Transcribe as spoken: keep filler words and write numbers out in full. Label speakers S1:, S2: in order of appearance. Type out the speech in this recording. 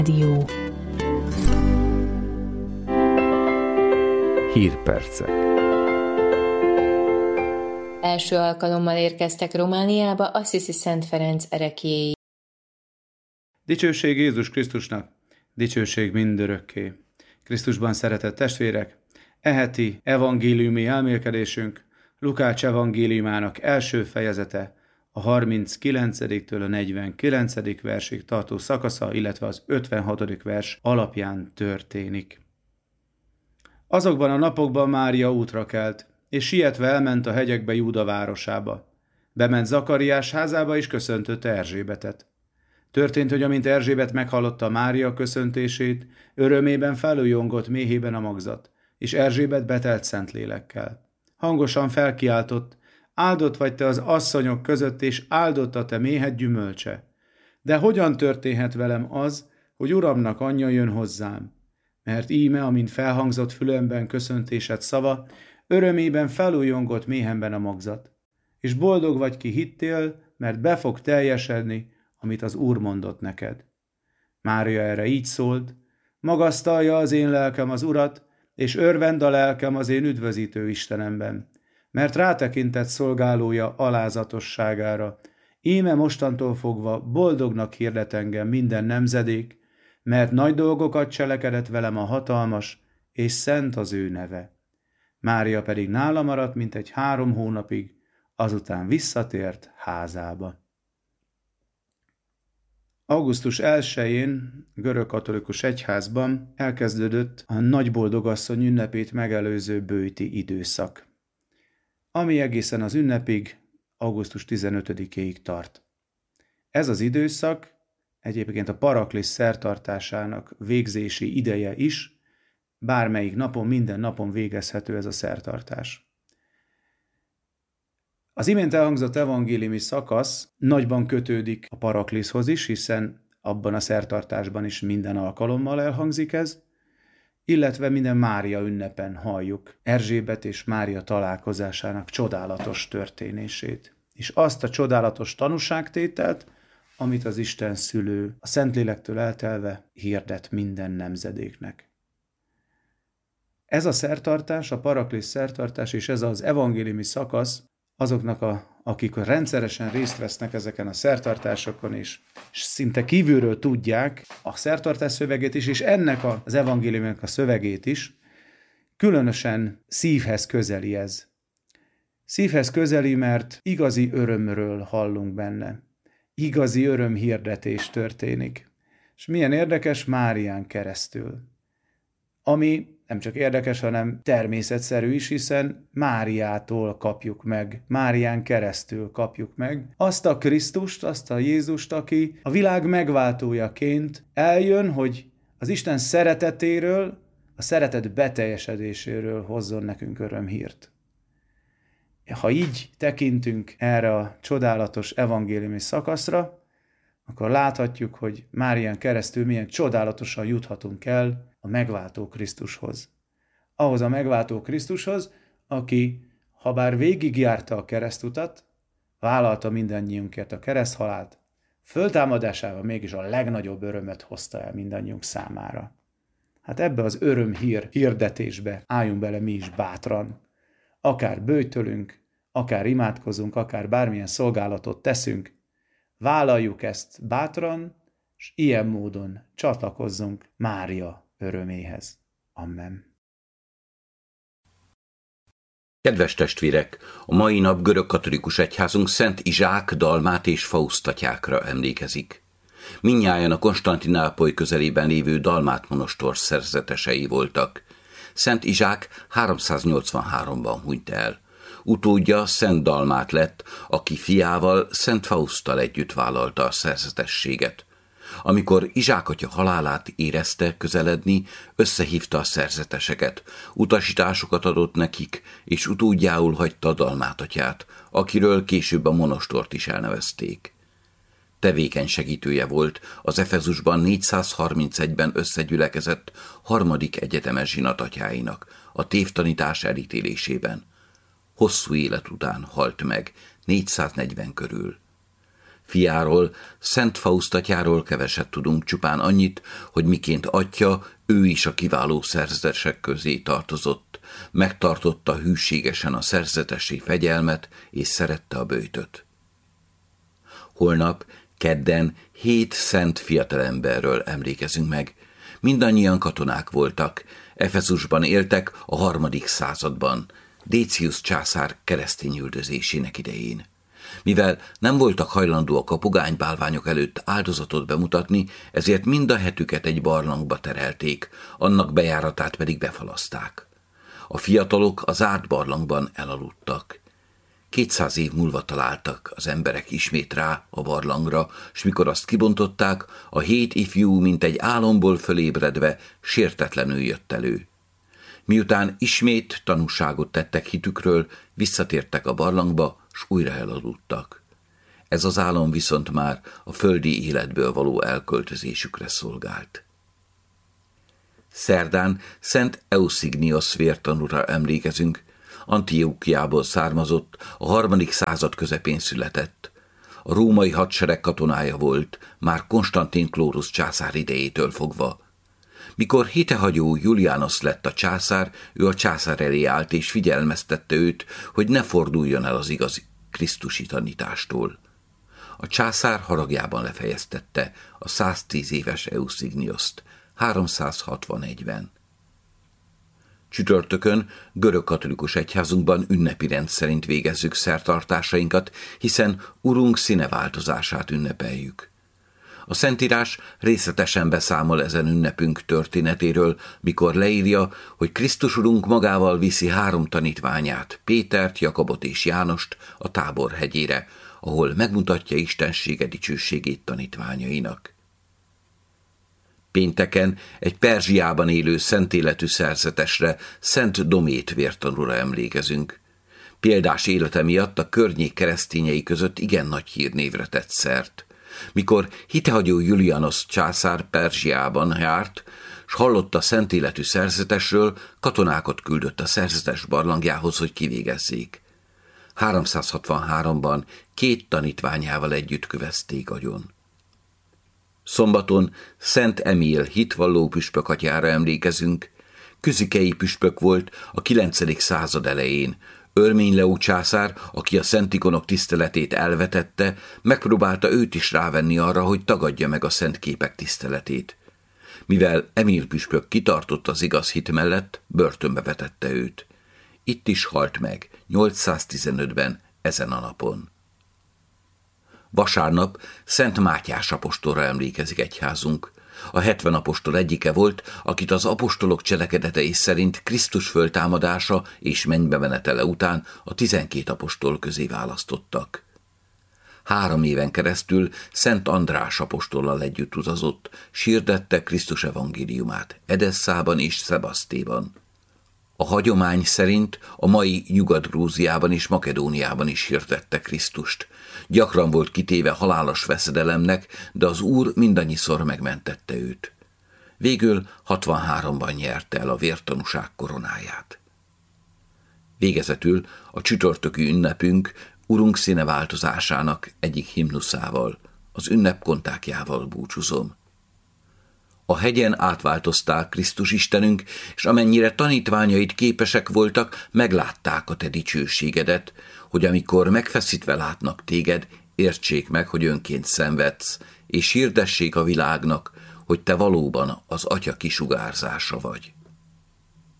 S1: Dió.
S2: Hírpercek.
S1: Első alkalommal érkeztek Romániába Assisi Szent Ferenc ereklyéi.
S3: Dicsőség Jézus Krisztusnak, dicsőség mindörökké. Krisztusban szeretett testvérek, e heti evangéliumi elmélkedésünk Lukács evangéliumának első fejezete, a harminckilencediktől a negyvenkilencedik versig tartó szakasza, illetve az ötvenhatodik vers alapján történik. Azokban a napokban Mária útra kelt, és sietve elment a hegyekbe Júda városába. Bement Zakariás házába, és köszöntötte Erzsébetet. Történt, hogy amint Erzsébet meghallotta Mária köszöntését, örömében felújongott méhében a magzat, és Erzsébet betelt Szentlélekkel. Hangosan felkiáltott: áldott vagy te az asszonyok között, és áldott a te méhed gyümölcse. De hogyan történhet velem az, hogy Uramnak anyja jön hozzám? Mert íme, amint felhangzott fülemben köszöntésed szava, örömében felújongott méhemben a magzat. És boldog vagy, ki hittél, mert be fog teljesedni, amit az Úr mondott neked. Mária erre így szólt: magasztalja az én lelkem az Urat, és örvend a lelkem az én üdvözítő Istenemben, mert rátekintett szolgálója alázatosságára. Íme mostantól fogva boldognak hirdet engem minden nemzedék, mert nagy dolgokat cselekedett velem a hatalmas, és szent az ő neve. Mária pedig nála maradt mintegy három hónapig, azután visszatért házába. augusztus elsején görögkatolikus egyházban elkezdődött a Nagy Boldogasszony ünnepét megelőző böjti időszak, ami egészen az ünnepig, augusztus tizenötödikéig tart. Ez az időszak egyébként a Paraklisz szertartásának végzési ideje is, bármelyik napon, minden napon végezhető ez a szertartás. Az imént elhangzott evangéliumi szakasz nagyban kötődik a Parakliszhoz is, hiszen abban a szertartásban is minden alkalommal elhangzik ez, illetve minden Mária ünnepen halljuk Erzsébet és Mária találkozásának csodálatos történését, és azt a csodálatos tanúságtételt, amit az Isten szülő a Szentlélektől eltelve hirdet minden nemzedéknek. Ez a szertartás, a Paraklisz szertartás, és ez az evangéliumi szakasz azoknak, a, akik rendszeresen részt vesznek ezeken a szertartásokon is, és szinte kívülről tudják a szertartás szövegét is, és ennek a, az evangéliumnak a szövegét is, különösen szívhez közeli ez. Szívhez közeli, mert igazi örömről hallunk benne. Igazi örömhirdetés történik. És milyen érdekes, Márián keresztül. Ami nem csak érdekes, hanem természetszerű is, hiszen Máriától kapjuk meg, Márián keresztül kapjuk meg azt a Krisztust, azt a Jézust, aki a világ megváltójaként eljön, hogy az Isten szeretetéről, a szeretet beteljesedéséről hozzon nekünk örömhírt. Ha így tekintünk erre a csodálatos evangéliumi szakaszra, akkor láthatjuk, hogy Márián keresztül milyen csodálatosan juthatunk el a megváltó Krisztushoz. Ahhoz a megváltó Krisztushoz, aki, habár végigjárta a keresztutat, vállalta mindannyiunkért a kereszthalált, föltámadásával mégis a legnagyobb örömet hozta el mindannyiunk számára. Hát ebbe az örömhír hirdetésbe álljunk bele mi is bátran. Akár böjtölünk, akár imádkozunk, akár bármilyen szolgálatot teszünk, vállaljuk ezt bátran, és ilyen módon csatlakozzunk Mária öröméhez. Amen.
S4: Kedves testvérek, a mai nap görögkatolikus egyházunk Szent Izsák, Dalmát és Fausztatyákra emlékezik. Mindnyájan a Konstantinápoly közelében lévő Dalmát monostor szerzetesei voltak. Szent Izsák háromszáznyolcvanháromban hunyt el. Utódja Szent Dalmát lett, aki fiával, Szent Fauszttal együtt vállalta a szerzetességet. Amikor Izsák atya halálát érezte közeledni, összehívta a szerzeteseket, utasításokat adott nekik, és utódjául hagyta Dalmát atyát, akiről később a monostort is elnevezték. Tevékeny segítője volt az Efezusban négyszázharmincegyben összegyülekezett harmadik egyetemes zsinatatyáinak a tévtanítás elítélésében. Hosszú élet után halt meg, négyszáznegyven körül. Fiáról, Szent Fausztatyáról keveset tudunk, csupán annyit, hogy miként atya, ő is a kiváló szerzetesek közé tartozott, megtartotta hűségesen a szerzetesi fegyelmet, és szerette a böjtöt. Holnap, kedden, hét szent fiatalemberről emlékezünk meg. Mindannyian katonák voltak, Efezusban éltek a harmadik században, Décius császár keresztény üldözésének idején. Mivel nem voltak hajlandóak a pogánybálványok előtt áldozatot bemutatni, ezért mind a hetüket egy barlangba terelték, annak bejáratát pedig befalaszták. A fiatalok az zárt barlangban elaludtak. Kétszáz év múlva találtak az emberek ismét rá a barlangra, s mikor azt kibontották, a hét ifjú, mint egy álomból fölébredve, sértetlenül jött elő. Miután ismét tanúságot tettek hitükről, visszatértek a barlangba, s újra elaludtak. Ez az álom viszont már a földi életből való elköltözésükre szolgált. Szerdán Szent Euszignios vértanúra emlékezünk, Antiochiából származott, a harmadik század közepén született. A római hadsereg katonája volt, már Konstantin Chlorus császár idejétől fogva. Mikor hitehagyó Julianus lett a császár, ő a császár elé állt és figyelmeztette őt, hogy ne forduljon el az igazi krisztusi tanítástól. A császár haragjában lefejeztette a száztíz éves Euszignioszt háromszázhatvanegyben. Csütörtökön görögkatolikus egyházunkban ünnepi rend szerint végezzük szertartásainkat, hiszen Urunk színeváltozását ünnepeljük. A Szentírás részletesen beszámol ezen ünnepünk történetéről, mikor leírja, hogy Krisztus Urunk magával viszi három tanítványát, Pétert, Jakabot és Jánost a Tábor hegyére, ahol megmutatja istensége dicsőségét tanítványainak. Pénteken egy Perzsiában élő szentéletű szerzetesre, Szent Domét vértanúra emlékezünk. Példás élete miatt a környék keresztényei között igen nagy hírnévre tett szert. Mikor hitehagyó Julianus császár Perzsiában járt, s hallott a szent életű szerzetesről, katonákat küldött a szerzetes barlangjához, hogy kivégezzék. háromszázhatvanháromban két tanítványával együtt kövezték agyon. Szombaton Szent Emil hitvalló püspök atyára emlékezünk. Küzikei püspök volt a kilencedik század elején. Örmény Leó császár, aki a szent ikonok tiszteletét elvetette, megpróbálta őt is rávenni arra, hogy tagadja meg a szent képek tiszteletét. Mivel Emil püspök kitartott az igaz hit mellett, börtönbe vetette őt. Itt is halt meg, nyolcszáztizenötben, ezen a napon. Vasárnap Szent Mátyás apostolra emlékezik egyházunk. A hetven apostol egyike volt, akit az apostolok cselekedetei szerint Krisztus föltámadása és mennybe menetele után a tizenkét apostol közé választottak. Három éven keresztül Szent András apostollal együtt utazott, sirdette Krisztus evangéliumát Edesszában és Szebasztéban. A hagyomány szerint a mai Nyugat-Grúziában és Makedóniában is hirdette Krisztust. Gyakran volt kitéve halálos veszedelemnek, de az Úr mindannyiszor megmentette őt. Végül hatvanháromban nyerte el a vértanúság koronáját. Végezetül a csütörtöki ünnepünk Urunk színeváltozásának egyik himnuszával, az ünnep kontákjával búcsúzom. A hegyen átváltozták Krisztus Istenünk, és amennyire tanítványait képesek voltak, meglátták a te dicsőségedet, hogy amikor megfeszítve látnak téged, értsék meg, hogy önként szenvedsz, és hirdessék a világnak, hogy te valóban az Atya kisugárzása vagy.